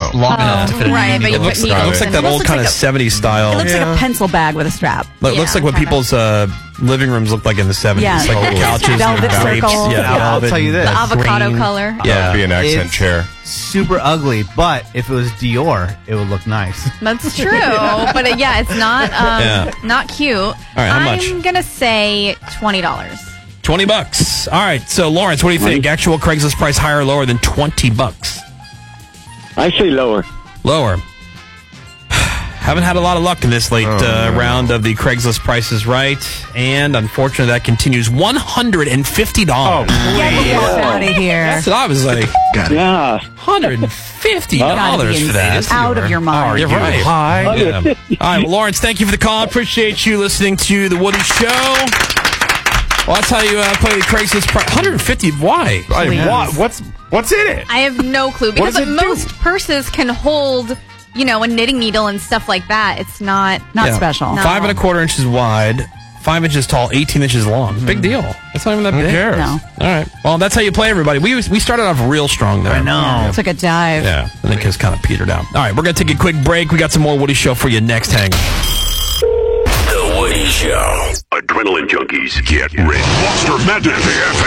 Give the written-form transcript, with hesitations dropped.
long enough to fit Right, in but you it put looks, needles It looks like in that it. old kind of It 70s style. It looks like a pencil bag with a strap. It looks like what kinda. people's living rooms looked like in the 70s. Yeah. Like the couches Velvet and drapes. circle. Yeah, Yeah, I'll velvet tell you and this. The avocado green. color. Yeah. That would be an accent It's chair. super ugly, but if it was Dior, it would look nice. That's true, but it's not not cute. All right, how much? I'm gonna say $20. $20. All right. So, Lawrence, what do you think? Actual Craigslist price higher or lower than $20? I say lower. Lower. Haven't had a lot of luck in this late round of the Craigslist prices right. And unfortunately, that continues $150. Get the fuck out of here. That's what I was like. Yeah. $150 Gotta be for that. out of your mind. You're right. Hi. Yeah. All right, well, Lawrence, thank you for the call. Appreciate you listening to The Woody Show. Well, that's how you play the Craigslist price. $150. Why? What's in it? I have no clue because does it do? most purses can hold, a knitting needle and stuff like that. It's not special. No. 5 1/4 inches wide, 5 inches tall, 18 inches long. Big deal. That's not even that Who big. cares? No. All right. Well, that's how you play, everybody. We started off real strong there. I know. Took a dive. Yeah. And then just kind of petered out. All right. We're going to take a quick break. We got some more Woody Show for you next. Hang on. The Woody Show. Adrenaline junkies, get ready. Monster Madness AFM.